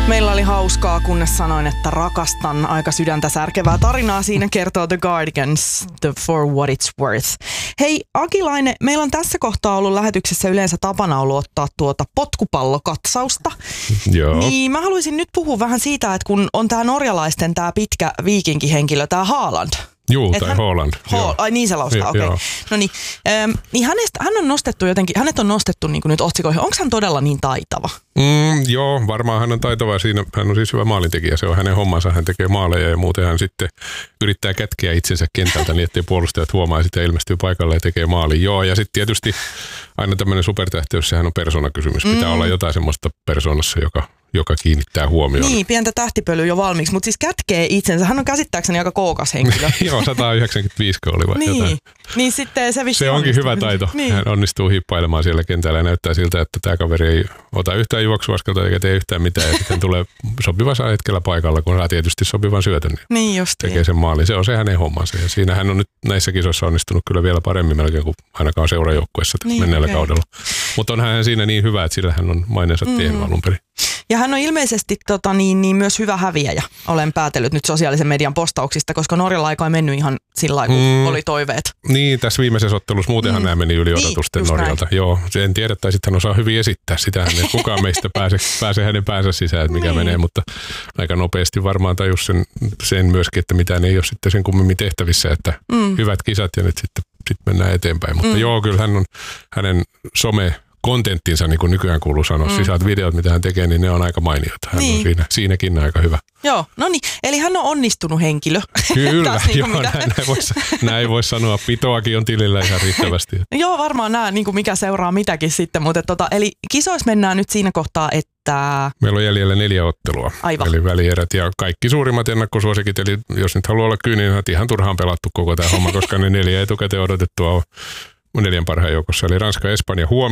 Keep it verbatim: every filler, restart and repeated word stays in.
Meillä oli hauskaa, kunnes sanoin, että rakastan aika sydäntä särkevää tarinaa. Siinä kertoo The Guardians, The For What It's Worth. Hei Akilainen, meillä on tässä kohtaa ollut lähetyksessä yleensä tapana ollut ottaa tuota potkupallokatsausta. Joo. Niin mä haluaisin nyt puhua vähän siitä, että kun on tää norjalaisten tää pitkä viikinkihenkilö, tää Haaland. Juu, tai Holland. Hall, ai niin se laustaa, okei. Okay. No niin, ähm, niin hänestä, hän on nostettu jotenkin, hänet on nostettu niin kuin nyt otsikoihin. Onko hän todella niin taitava? Mm, joo, varmaan hän on taitava siinä. Hän on siis hyvä maalintekijä. Se on hänen hommansa. Hän tekee maaleja ja muuten hän sitten yrittää kätkeä itsensä kentältä niin, ettei puolustajat huomaa sitä ilmestyy paikalle ja tekee maalin. Joo, ja sitten tietysti aina tämmöinen supertähteys, sehän on persoonakysymys. Pitää mm. olla jotain semmoista persoonassa, joka... joka kiinnittää huomioon. Niin, pientä tähtipölyä jo valmiiksi, mutta siis kätkee itsensä. Hän on käsittääkseni aika kookas henkilö. Joo, sata yhdeksänkymmentäviisi oli vai niin. jotain. Niin sitten se Se onkin hyvä taito. Niin. Hän onnistuu hiippailemaan siellä kentällä ja näyttää siltä, että tämä kaveri ei ota yhtään juoksuaskelta eikä tee yhtään mitään. Ja sitten tulee sopivassa hetkellä paikalla, kun saa tietysti sopivan syötön. Niin niin just tekee niin. sen maalin. Se on se hänen hommansa. Ja siinä hän on nyt näissä kisoissa onnistunut kyllä vielä paremmin melkein kuin ainakaan seurajoukkuessa niin, menneellä okay. kaudella. Mutta onhan hän siinä niin hyvä, että sillä hän on maineensa mm. tehnyt alun perin. Ja hän on ilmeisesti tota, niin, niin myös hyvä häviäjä, olen päätellyt nyt sosiaalisen median postauksista, koska Norjalla aika ei mennyt ihan sillä lailla, kun mm. oli toiveet. Niin, tässä viimeisessä ottelussa muutenhan mm. nämä meni yli odotusten niin, Norjalta. Näin. Joo, en tiedä, tai sitten hän osaa hyvin esittää sitä, että kukaan meistä pääse, pääse hänen päänsä sisään, että mikä niin. menee, mutta aika nopeasti varmaan tajus sen, sen myöskin, että mitään ei ole sitten sen kummemmin tehtävissä, että mm. hyvät kisat ja nyt sitten sit mennään eteenpäin. Mutta mm. joo, kyllä hän on hänen some... kontenttinsa, niin kuin nykyään kuuluu sanoa. Mm. Sisältä videot, mitä hän tekee, niin ne on aika mainioita. Hän niin. on siinä, siinäkin aika hyvä. Joo, no niin. Eli hän on onnistunut henkilö. Kyllä, niin joo, näin, näin, voisi, näin voisi sanoa. Pitoakin on tilillä ihan riittävästi. Joo, varmaan nämä, niin kuin mikä seuraa mitäkin sitten. Mutta tota, eli kisoissa mennään nyt siinä kohtaa, että... Meillä on jäljellä neljä ottelua. Aivan. Eli välierät ja kaikki suurimmat ennakkosuosikit. Eli jos nyt haluaa olla kyyninen, niin ihan turhaan pelattu koko tämä homma, koska ne neljä etukäteen odotettua on neljän parhaan joukossa. Eli Ranska ja Espanja huomenna.